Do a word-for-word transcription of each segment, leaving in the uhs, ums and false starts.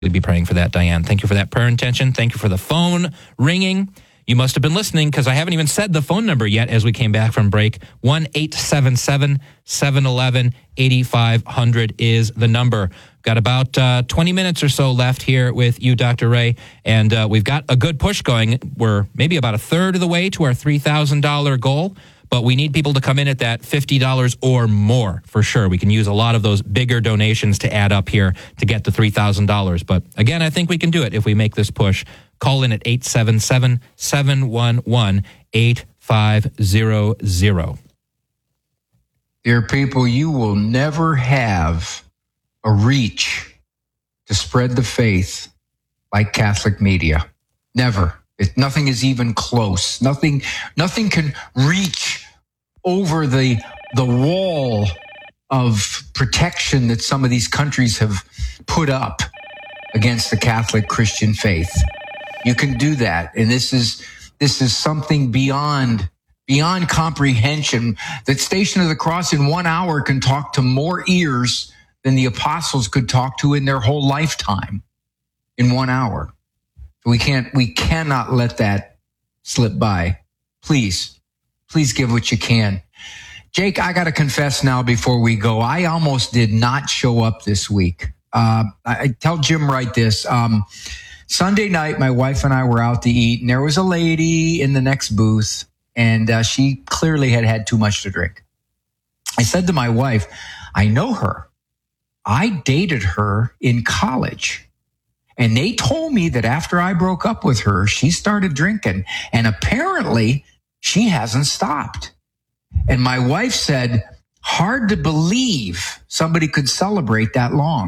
be praying for that, Diane. Thank you for that prayer intention. Thank you for the phone ringing. You must have been listening because I haven't even said the phone number yet as we came back from break. one eight seven seven, seven one one, eight five zero zero is the number. Got about uh, twenty minutes or so left here with you, Doctor Ray, and uh, we've got a good push going. We're maybe about a third of the way to our three thousand dollars goal, but we need people to come in at that fifty dollars or more for sure. We can use a lot of those bigger donations to add up here to get to three thousand dollars. But again, I think we can do it if we make this push. Call in at eight seven seven, seven one one, eight five zero zero. Dear people, you will never have a reach to spread the faith like Catholic media. Never. It, nothing is even close. Nothing, nothing can reach over the the wall of protection that some of these countries have put up against the Catholic Christian faith. You can do that, and this is this is something beyond beyond comprehension. That Station of the Cross in one hour can talk to more ears than the apostles could talk to in their whole lifetime in one hour. We can't, we cannot let that slip by. Please, please give what you can. Jake, I got to confess now before we go, I almost did not show up this week. Uh, I, I tell Jim Wright this. Um, Sunday night, my wife and I were out to eat, and there was a lady in the next booth, and uh, she clearly had had too much to drink. I said to my wife, I know her. I dated her in college. And they told me that after I broke up with her, she started drinking. And apparently, she hasn't stopped. And my wife said, hard to believe somebody could celebrate that long.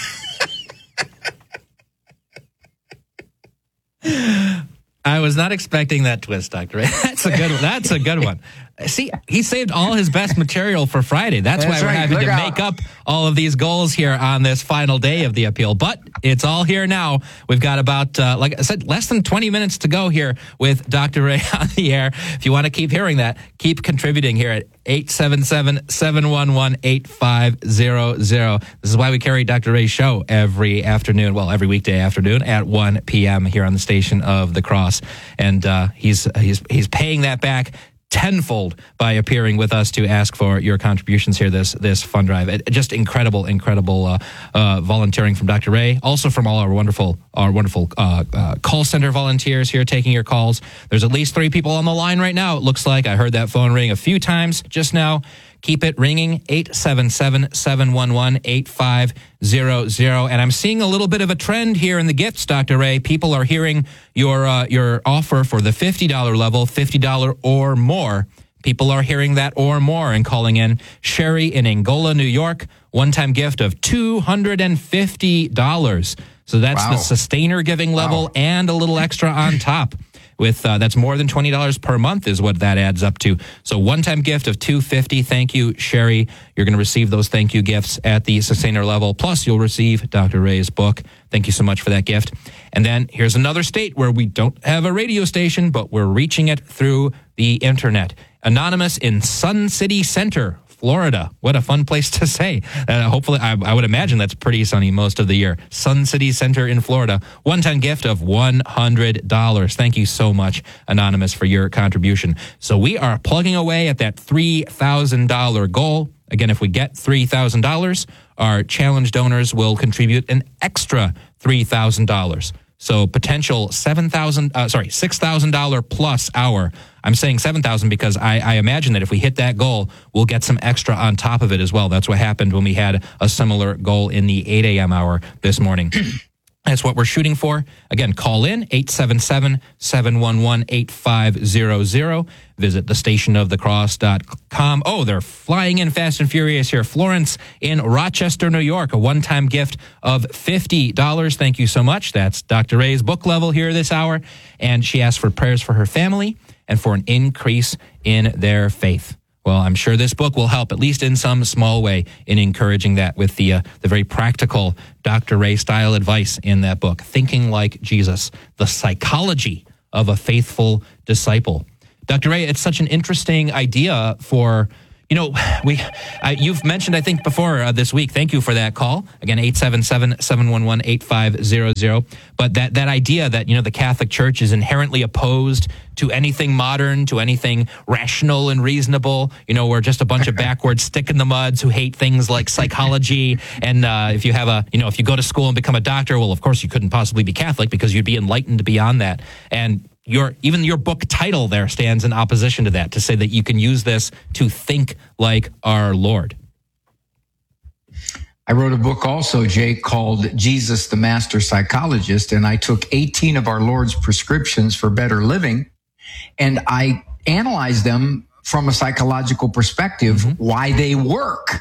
I was not expecting that twist, Doctor Ray. That's a good one. That's a good one. See, he saved all his best material for Friday. That's, That's why we're right. having Look to out. make up all of these goals here on this final day of the appeal. But it's all here now. We've got about, uh, like I said, less than twenty minutes to go here with Doctor Ray on the air. If you want to keep hearing that, keep contributing here at eight seven seven, seven one one, eight five zero zero. This is why we carry Doctor Ray's show every afternoon, well, every weekday afternoon at one p.m. here on the Station of the Cross. And uh, he's he's he's paying that back tenfold by appearing with us to ask for your contributions here this this fund drive. It, just incredible, incredible uh, uh, volunteering from Doctor Ray, also from all our wonderful our wonderful uh, uh, call center volunteers here taking your calls. There's at least three people on the line right now. It looks like I heard that phone ring a few times just now. Keep it ringing, eight seven seven, seven one one, eight five zero zero. And I'm seeing a little bit of a trend here in the gifts, Doctor Ray. People are hearing your uh, your offer for the fifty dollars level, fifty dollars or more. People are hearing that or more and calling in. Sherry in Angola, New York, one-time gift of two hundred fifty dollars. So that's wow. the sustainer giving level wow. and a little extra on top. With uh, that's more than twenty dollars per month is what that adds up to. So one-time gift of two hundred fifty dollars. Thank you, Sherry. You're going to receive those thank you gifts at the sustainer level. Plus, you'll receive Doctor Ray's book. Thank you so much for that gift. And then here's another state where we don't have a radio station, but we're reaching it through the internet. Anonymous in Sun City Center, Florida. What a fun place to say. Uh, hopefully, I, I would imagine that's pretty sunny most of the year. Sun City Center in Florida. One-time gift of one hundred dollars. Thank you so much, Anonymous, for your contribution. So we are plugging away at that three thousand dollars goal. Again, if we get three thousand dollars, our challenge donors will contribute an extra three thousand dollars. So potential seven thousand dollars, uh, sorry, six thousand dollars plus hour. I'm saying seven thousand dollars because I, I imagine that if we hit that goal, we'll get some extra on top of it as well. That's what happened when we had a similar goal in the eight a.m. hour this morning. That's what we're shooting for. Again, call in eight seven seven, seven one one, eight five zero zero. Visit the station of the cross dot com. Oh, they're flying in fast and furious here. Florence in Rochester, New York, a one-time gift of fifty dollars. Thank you so much. That's Doctor Ray's book level here this hour. And she asked for prayers for her family and for an increase in their faith. Well, I'm sure this book will help, at least in some small way, in encouraging that with the uh, the very practical Doctor Ray-style advice in that book, Thinking Like Jesus, the psychology of a faithful disciple. Doctor Ray, it's such an interesting idea for, You know, we uh, you've mentioned, I think, before uh, this week, thank you for that call. Again, eight seven seven, seven one one, eight five zero zero. But that, that idea that, you know, the Catholic Church is inherently opposed to anything modern, to anything rational and reasonable. You know, we're just a bunch of backward stick-in-the-muds who hate things like psychology. And uh, if you have a, you know, if you go to school and become a doctor, well, of course, you couldn't possibly be Catholic because you'd be enlightened beyond that. And Your even your book title there stands in opposition to that, to say that you can use this to think like our Lord. I wrote a book also, Jake, called Jesus the Master Psychologist, and I took eighteen of our Lord's prescriptions for better living, and I analyzed them from a psychological perspective, mm-hmm. why they work.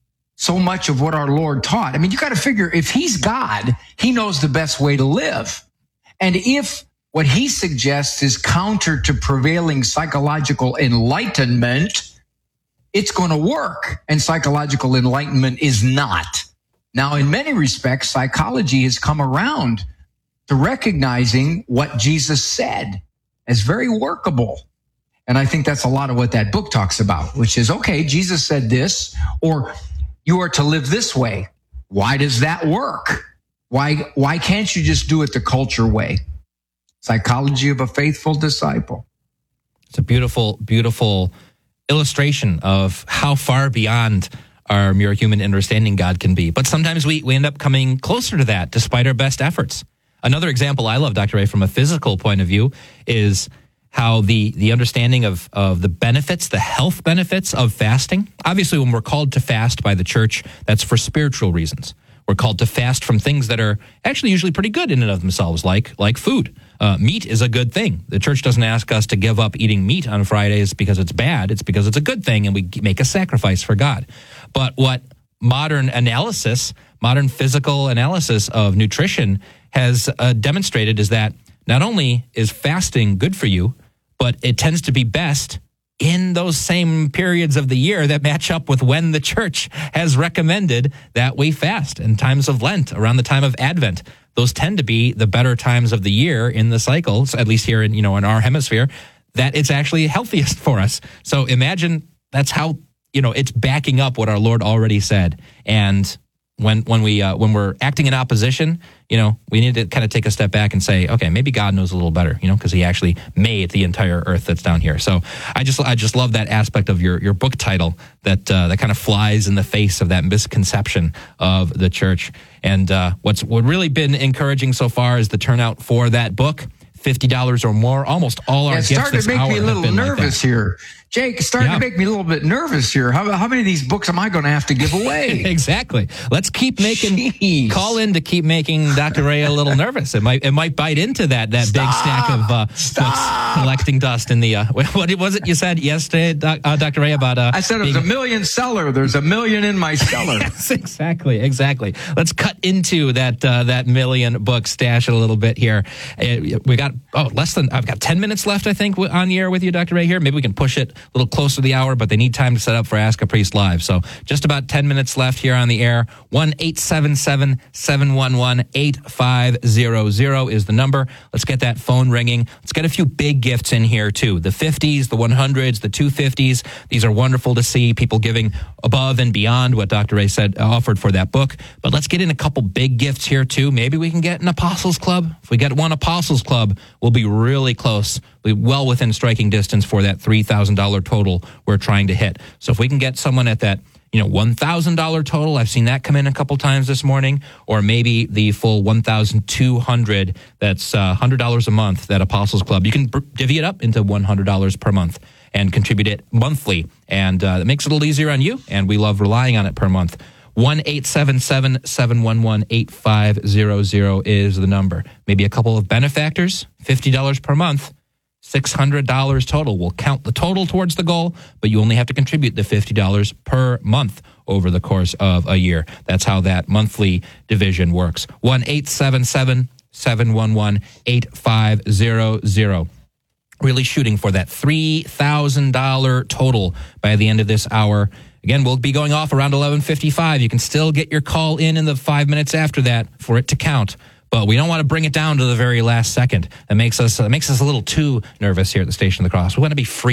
So much of what our Lord taught. I mean, you got to figure, if he's God, he knows the best way to live. And if what he suggests is counter to prevailing psychological enlightenment, it's going to work. And psychological enlightenment is not. Now, in many respects, psychology has come around to recognizing what Jesus said as very workable. And I think that's a lot of what that book talks about, which is, okay, Jesus said this, or you are to live this way. Why does that work? Why, why can't you just do it the culture way? Psychology of a faithful disciple. It's a beautiful, beautiful illustration of how far beyond our mere human understanding God can be. But sometimes we, we end up coming closer to that despite our best efforts. Another example I love, Doctor Ray, from a physical point of view is how the, the understanding of, of the benefits, the health benefits of fasting. Obviously, when we're called to fast by the church, that's for spiritual reasons. We're called to fast from things that are actually usually pretty good in and of themselves, like like food. Uh, meat is a good thing. The church doesn't ask us to give up eating meat on Fridays because it's bad. It's because it's a good thing and we make a sacrifice for God. But what modern analysis, modern physical analysis of nutrition has uh, demonstrated is that not only is fasting good for you, but it tends to be best in those same periods of the year that match up with when the church has recommended that we fast. In times of Lent, around the time of Advent, those tend to be the better times of the year in the cycles, at least here in, you know, in our hemisphere, that it's actually healthiest for us. So imagine that's how, you know, it's backing up what our Lord already said. And when when we uh, when we're acting in opposition, you know, we need to kind of take a step back and say, okay, maybe God knows a little better, you know, because he actually made the entire earth that's down here. So I just I just love that aspect of your your book title that uh, that kind of flies in the face of that misconception of the church. And uh, what's what really been encouraging so far is the turnout for that book. fifty dollars or more. Almost all our yeah, it's gifts starting this to make hour me a little have been nervous like here. Jake, it's starting yeah. to make me a little bit nervous here. How, how many of these books am I going to have to give away? Exactly. Let's keep making, Jeez. call in to keep making Doctor Ray a little nervous. It might it might bite into that that Stop. big stack of uh, books collecting dust in the, uh, what was it you said yesterday, doc, uh, Doctor Ray, about... Uh, I said it was being, a million cellar. There's a million in my cellar. Yes, exactly, exactly. Let's cut into that uh, that million book stash a little bit here. Uh, we got, oh, less than, I've got ten minutes left, I think, on the air with you, Doctor Ray, here. Maybe we can push it a little closer to the hour, but they need time to set up for Ask a Priest Live. So just about ten minutes left here on the air. one eight seven seven, seven one one, eight five zero zero is the number. Let's get that phone ringing. Let's get a few big gifts in here too. The fifties, the one hundreds, the two fifties. These are wonderful to see. People giving above and beyond what Doctor Ray said offered for that book. But let's get in a couple big gifts here too. Maybe we can get an Apostles Club. If we get one Apostles Club, we'll be really close. We'll be well within striking distance for that three thousand dollars total we're trying to hit. So if we can get someone at that, you know, one thousand dollars total, I've seen that come in a couple times this morning, or maybe the full one thousand two hundred dollars, that's uh, one hundred dollars a month, that Apostles Club. You can divvy it up into one hundred dollars per month and contribute it monthly. And uh, it makes it a little easier on you, and we love relying on it per month. one eight seven seven, seven one one, eight five zero zero is the number. Maybe a couple of benefactors, fifty dollars per month. six hundred dollars total. We'll count the total towards the goal, but you only have to contribute the fifty dollars per month over the course of a year. That's how that monthly division works. one eight seven seven, seven one one, eight five zero zero. Really shooting for that three thousand dollars total by the end of this hour. Again, we'll be going off around eleven fifty-five. You can still get your call in in the five minutes after that for it to count. But we don't want to bring it down to the very last second. That makes us that makes us a little too nervous here at the Station of the Cross. We want to be free,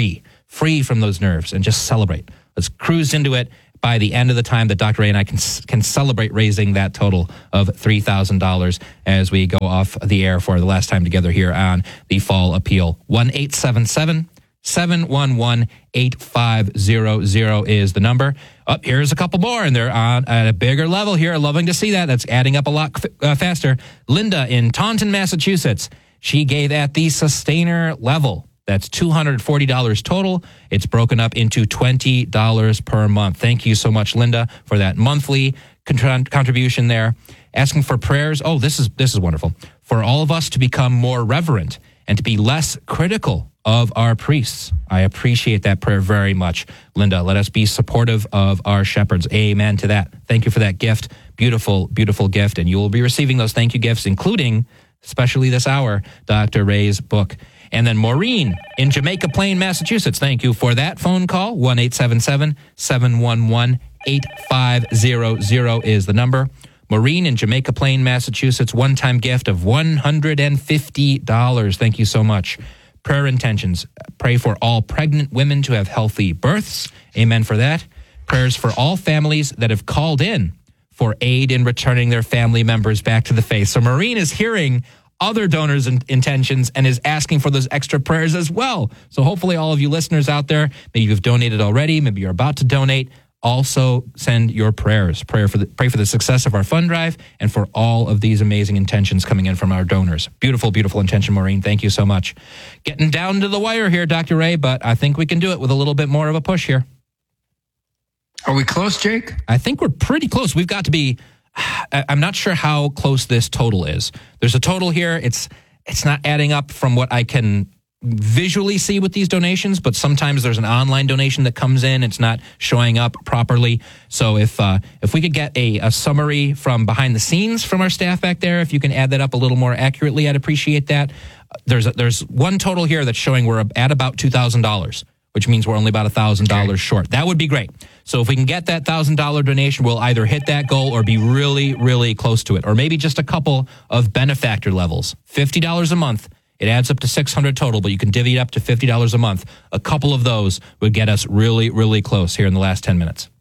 free from those nerves and just celebrate. Let's cruise into it by the end of the time that Doctor Ray and I can can celebrate raising that total of three thousand dollars as we go off the air for the last time together here on the Fall Appeal. one eight seven seven, seven one one, eight five zero zero is the number. Up, oh, here's a couple more, and they're on at a bigger level here. Loving to see that. That's adding up a lot uh, faster. Linda in Taunton, Massachusetts. She gave at the sustainer level. That's two hundred forty dollars total. It's broken up into twenty dollars per month. Thank you so much, Linda, for that monthly con- contribution there. Asking for prayers. Oh, this is this is wonderful. For all of us to become more reverent and to be less critical of our priests. I appreciate that prayer very much, Linda. Let us be supportive of our shepherds. Amen to that. Thank you for that gift. Beautiful, beautiful gift. And you will be receiving those thank you gifts, including, especially this hour, Doctor Ray's book. And then Maureen in Jamaica Plain, Massachusetts. Thank you for that phone call. one eight seven seven, seven one one, eight five zero zero is the number. Maureen in Jamaica Plain, Massachusetts. One-time gift of one hundred fifty dollars. Thank you so much. Prayer intentions. Pray for all pregnant women to have healthy births. Amen for that. Prayers for all families that have called in for aid in returning their family members back to the faith. So Maureen is hearing other donors' in- intentions and is asking for those extra prayers as well. So hopefully all of you listeners out there, maybe you've donated already, maybe you're about to donate, also send your prayers. Pray for the, pray for the success of our fund drive and for all of these amazing intentions coming in from our donors. Beautiful, beautiful intention, Maureen. Thank you so much. Getting down to the wire here, Doctor Ray, but I think we can do it with a little bit more of a push here. Are we close, Jake? I think we're pretty close. We've got to be... I'm not sure how close this total is. There's a total here. It's it's not adding up from what I can visually see with these donations, but sometimes there's an online donation that comes in. It's not showing up properly. So if uh, if we could get a, a summary from behind the scenes from our staff back there, if you can add that up a little more accurately, I'd appreciate that. There's a, there's one total here that's showing we're at about two thousand dollars, which means we're only about one thousand dollars okay. short. That would be great. So if we can get that one thousand dollars donation, we'll either hit that goal or be really, really close to it. Or maybe just a couple of benefactor levels. fifty dollars a month. It adds up to six hundred dollars total, but you can divvy it up to fifty dollars a month. A couple of those would get us really, really close here in the last ten minutes.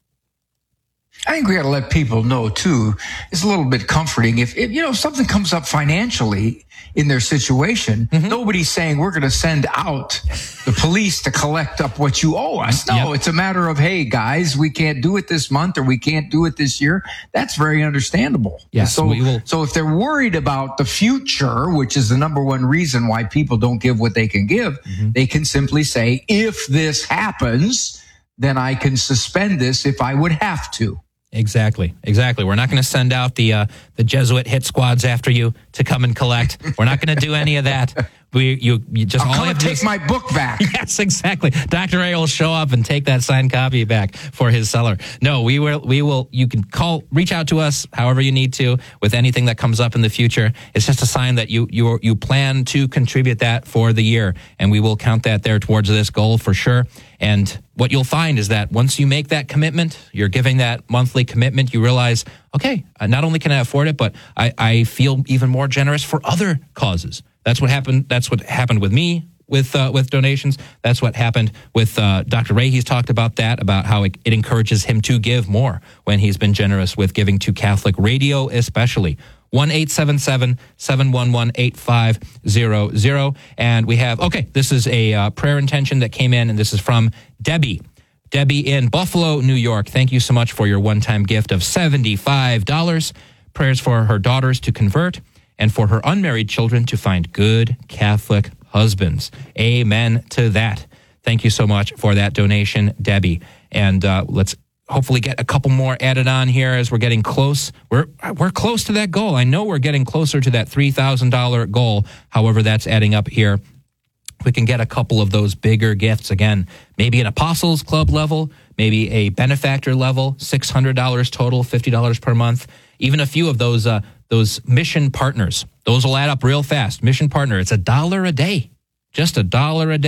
I think we got to let people know, too, it's a little bit comforting. If, if you know, if something comes up financially in their situation, mm-hmm. nobody's saying we're going to send out the police to collect up what you owe us. No, yep. It's a matter of, hey, guys, we can't do it this month or we can't do it this year. That's very understandable. Yes, so, we will. So if they're worried about the future, which is the number one reason why people don't give what they can give, mm-hmm. they can simply say, if this happens, then I can suspend this if I would have to. Exactly, exactly. We're not going to send out the uh, the Jesuit hit squads after you to come and collect. We're not going to do any of that. We you, you just I'll all come have and to take just, my book back. Yes, exactly. Doctor Ray will show up and take that signed copy back for his seller. No, we will. We will. You can call, reach out to us however you need to with anything that comes up in the future. It's just a sign that you you you plan to contribute that for the year, and we will count that there towards this goal for sure. And what you'll find is that once you make that commitment, you're giving that monthly commitment, you realize, okay, not only can I afford it, but I, I feel even more generous for other causes. That's what happened. That's what happened with me with uh, with donations. That's what happened with uh, Doctor Ray. He's talked about that, about how it, it encourages him to give more when he's been generous with giving to Catholic Radio, especially. one eight seven seven, seven one one, eight five zero zero. And we have, okay, this is a uh, prayer intention that came in, and this is from Debbie. Debbie in Buffalo, New York. Thank you so much for your one-time gift of seventy-five dollars. Prayers for her daughters to convert and for her unmarried children to find good Catholic husbands. Amen to that. Thank you so much for that donation, Debbie. And uh, let's hopefully get a couple more added on here as we're getting close. We're we're close to that goal. I know we're getting closer to that three thousand dollars goal. However, that's adding up here. We can get a couple of those bigger gifts again, maybe an Apostles Club level, maybe a benefactor level, six hundred dollars total, fifty dollars per month. Even a few of those uh, those mission partners. Those will add up real fast. Mission partner, it's a dollar a day, just a dollar a day.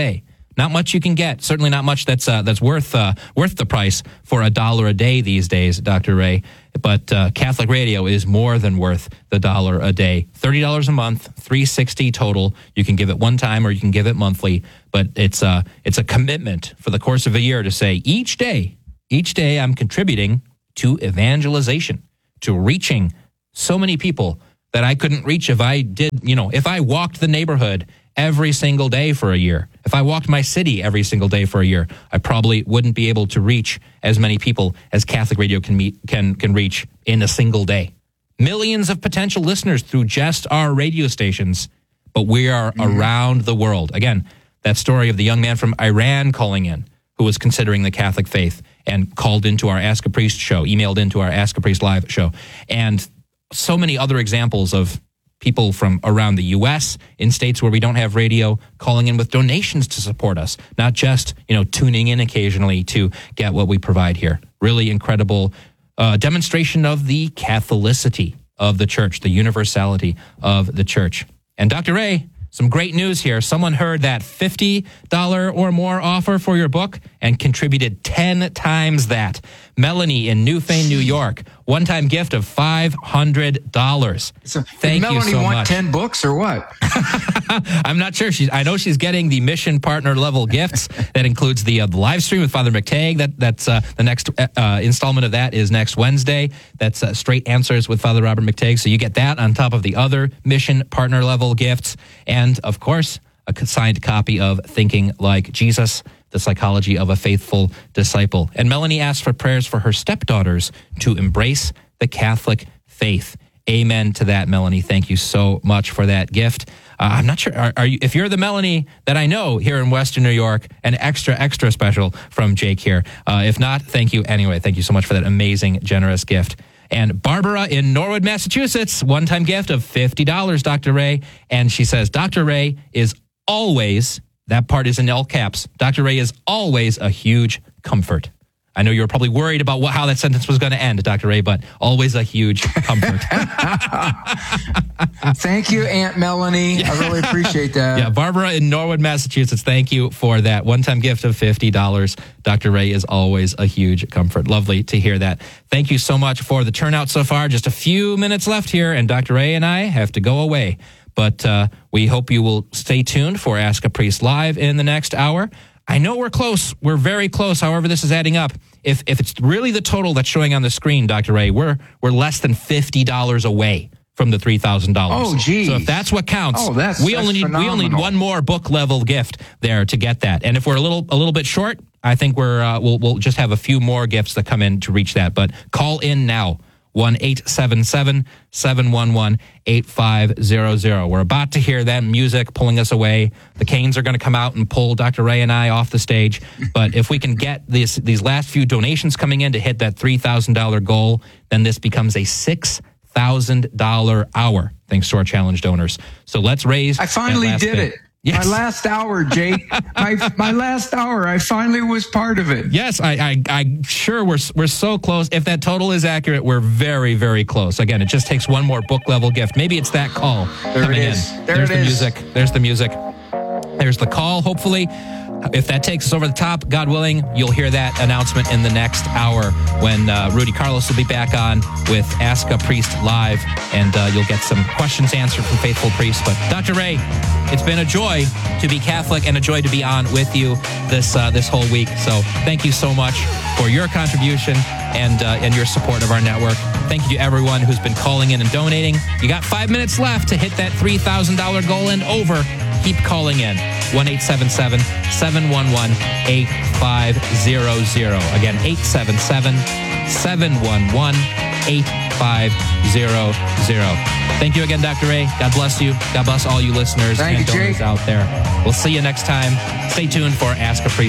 Not much you can get. Certainly not much that's uh, that's worth uh, worth the price for a dollar a day these days, Doctor Ray. But uh, Catholic Radio is more than worth the dollar a day. thirty dollars a month, three hundred sixty dollars total. You can give it one time or you can give it monthly. But it's uh, it's a commitment for the course of a year to say each day, each day I'm contributing to evangelization, to reaching so many people that I couldn't reach if I did, you know, if I walked the neighborhood every single day for a year. If I walked my city every single day for a year, I probably wouldn't be able to reach as many people as Catholic Radio can meet, can can reach in a single day. Millions of potential listeners through just our radio stations, but we are mm-hmm. around the world. Again, that story of the young man from Iran calling in who was considering the Catholic faith and called into our Ask a Priest show, emailed into our Ask a Priest live show, and so many other examples of people from around the U S, in states where we don't have radio, calling in with donations to support us, not just, you know, tuning in occasionally to get what we provide here. Really incredible uh, demonstration of the Catholicity of the church, the universality of the church. And Doctor Ray, some great news here. Someone heard that fifty dollars or more offer for your book and contributed ten times that. Melanie in Newfane, New York, one-time gift of five hundred dollars. So, Thank Melanie you so want much. ten books or what? I'm not sure. She's. I know she's getting the mission partner level gifts. That includes the, uh, the live stream with Father McTagg. That that's uh, the next uh, installment of that is next Wednesday. That's uh, Straight Answers with Father Robert McTagg. So you get that on top of the other mission partner level gifts, and of course a signed copy of Thinking Like Jesus, The Psychology of a Faithful Disciple. And Melanie asked for prayers for her stepdaughters to embrace the Catholic faith. Amen to that, Melanie. Thank you so much for that gift. Uh, I'm not sure, are, are you, if you're the Melanie that I know here in Western New York, an extra, extra special from Jake here. Uh, if not, thank you anyway. Thank you so much for that amazing, generous gift. And Barbara in Norwood, Massachusetts, one-time gift of fifty dollars, Doctor Ray. And she says, Doctor Ray is always, that part is in all caps, Doctor Ray is always a huge comfort. I know you were probably worried about what, how that sentence was going to end, Doctor Ray, but always a huge comfort. Thank you, Aunt Melanie. I really appreciate that. Yeah, Barbara in Norwood, Massachusetts, thank you for that one-time gift of fifty dollars. Doctor Ray is always a huge comfort. Lovely to hear that. Thank you so much for the turnout so far. Just a few minutes left here, and Doctor Ray and I have to go away. But uh, we hope you will stay tuned for Ask a Priest Live in the next hour. I know we're close. We're very close. However, this is adding up. If if it's really the total that's showing on the screen, Doctor Ray, we're we're less than fifty dollars away from the three thousand dollars. Oh, geez. So if that's what counts, oh, that's, we that's only need phenomenal. we only need one more book level gift there to get that. And if we're a little a little bit short, I think we're uh, we'll we'll just have a few more gifts that come in to reach that. But call in now. one eight seven seven, seven one one, eight five zero zero. We're about to hear that music pulling us away. The Canes are going to come out and pull Doctor Ray and I off the stage. But if we can get these these last few donations coming in to hit that three thousand dollars goal, then this becomes a six thousand dollars hour, thanks to our challenge donors. So let's raise I finally did bit. it. Yes. My last hour, Jake. my my last hour. I finally was part of it. Yes, I, I, I'm sure we're we're so close. If that total is accurate, we're very, very close. Again, it just takes one more book level gift. Maybe it's that call. There it is. In. There There's it the is. music. There's the music. There's the call. Hopefully, if that takes us over the top, God willing, you'll hear that announcement in the next hour when uh, Rudy Carlos will be back on with Ask a Priest Live, and uh, you'll get some questions answered from faithful priests. But Doctor Ray, it's been a joy to be Catholic and a joy to be on with you this uh, this whole week. So thank you so much for your contribution and uh, and your support of our network. Thank you to everyone who's been calling in and donating. You got five minutes left to hit that three thousand dollars goal and over. Keep calling in. one eight seven seven, seven one one, eight five zero zero. Again, eight seven seven, seven one one, eight five zero zero. Thank you again, Doctor Ray. God bless you. God bless all you listeners Thank and you, donors Jake. out there. We'll see you next time. Stay tuned for Ask a Priest.